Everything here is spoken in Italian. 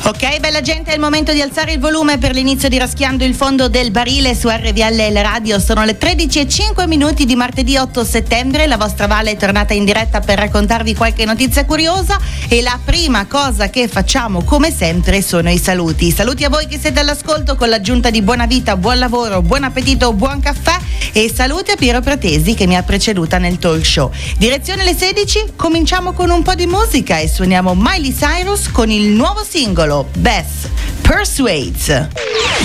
Ok, bella gente, è il momento di alzare il volume per l'inizio di Raschiando il fondo del barile su RVL Radio. Sono le 13:05 di martedì 8 settembre. La vostra Vale è tornata in diretta per raccontarvi qualche notizia curiosa e la prima cosa che facciamo, come sempre, sono i saluti. Saluti a voi che siete all'ascolto con l'aggiunta di buona vita, buon lavoro, buon appetito, buon caffè e saluti a Piero Pratesi che mi ha preceduta nel talk show. Direzione alle 16, cominciamo con un po' di musica e suoniamo Miley Cyrus con il nuovo singolo Beth Persuades.